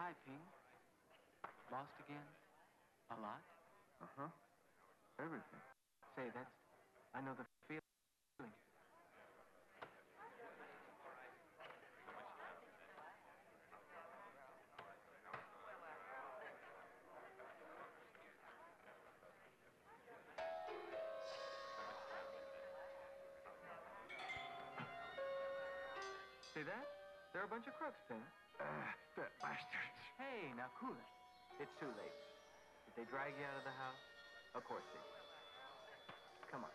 Hi, Ping. Lost again? A lot? Uh-huh. Everything. Say, that's... I know the feeling. See that? They're a bunch of crooks, Ping. That bastards. Hey, now cool it. It's too late. Did they drag you out of the house? Of course they did. Come on.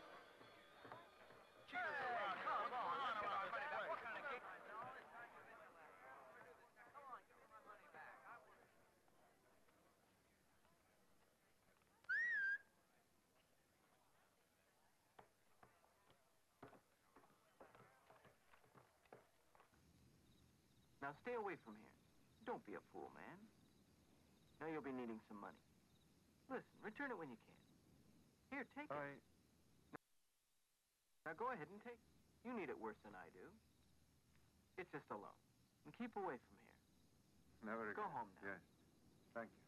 Now stay away from here. Don't be a fool, man. Now you'll be needing some money. Listen, return it when you can. Here, take it. Now go ahead and take it. You need it worse than I do. It's just a loan. And keep away from here. Never again. Go home now. Yes. Thank you.